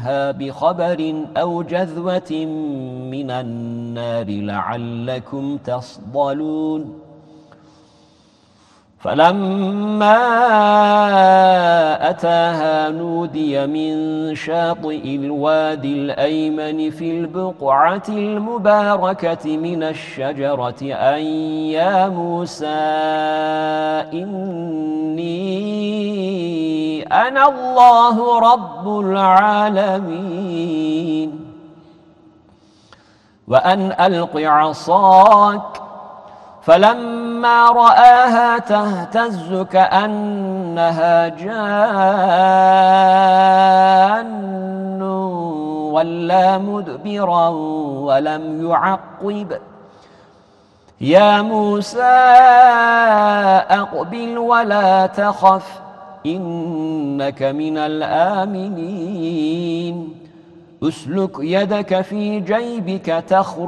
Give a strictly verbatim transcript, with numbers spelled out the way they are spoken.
منها بخبر أو جذوة من النار لعلكم تصطلون فلما أتاها نودي من شاطئ الوادي الأيمن في البقعة المباركة من الشجرة أن يا موسى إني أنا الله رب العالمين وأن ألق عصاك فلما رآها تهتز كأنها جان ولا مدبرا ولم يعقب يا موسى أقبل ولا تخف إنك من الآمنين أسلك يدك في جيبك تخرج